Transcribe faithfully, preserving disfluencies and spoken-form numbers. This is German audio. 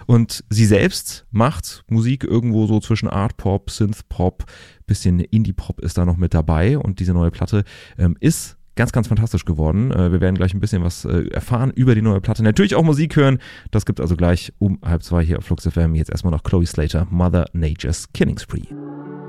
Und sie selbst macht Musik irgendwo so zwischen Art-Pop, Synth-Pop, bisschen Indie-Pop ist da noch mit dabei. Und diese neue Platte ähm, ist ganz, ganz fantastisch geworden. Äh, wir werden gleich ein bisschen was äh, erfahren über die neue Platte. Natürlich auch Musik hören. Das gibt also gleich um halb zwei hier auf Flux F M. Jetzt erstmal noch Chloe Slater, Mother Nature's Killing Spree.